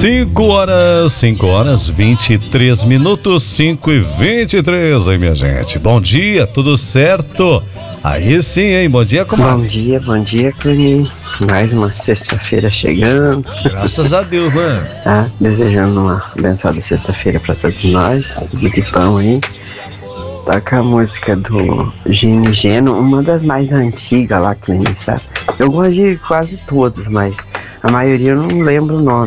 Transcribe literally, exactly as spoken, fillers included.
cinco horas, cinco horas, vinte e três minutos, cinco e vinte e três, aí minha gente. Bom dia, tudo certo? Aí sim, hein? Bom dia, comadre. Bom dia, bom dia, Cleninho. Mais uma sexta-feira chegando. Graças a Deus, né? Tá, desejando uma abençoada sexta-feira pra todos nós. Dia de pão aí. Toca a música do Gino e Geno, uma das mais antigas lá, Cleninho, sabe? Eu gosto de quase todos, mas a maioria eu não lembro o nome.